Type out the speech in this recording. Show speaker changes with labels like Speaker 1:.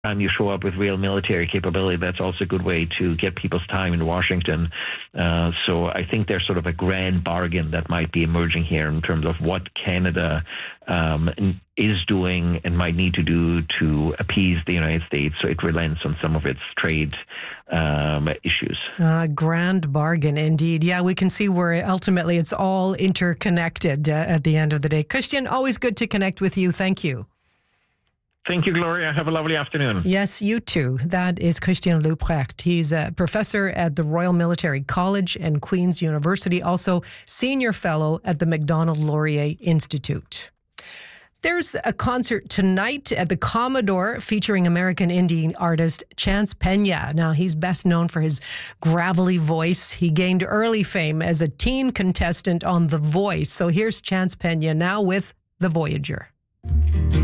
Speaker 1: and you show up with real military capability, that's also a good way to get people's time in Washington. So I think there's sort of a grand bargain that might be emerging here in terms of what Canada is doing and might need to do to appease the United States so it relents on some of its trade issues.
Speaker 2: Grand bargain indeed. Yeah, we can see where ultimately it's all interconnected at the end of the day. Christian, always good to connect with you. Thank you.
Speaker 1: Thank you, Gloria. Have a lovely afternoon.
Speaker 2: Yes, you too. That is Christian Leuprecht. He's a professor at the Royal Military College and Queen's University, also senior fellow at the Macdonald-Laurier Institute. There's a concert tonight at the Commodore featuring American indie artist Chance Pena. Now, he's best known for his gravelly voice. He gained early fame as a teen contestant on The Voice. So here's Chance Pena now with The Voyager.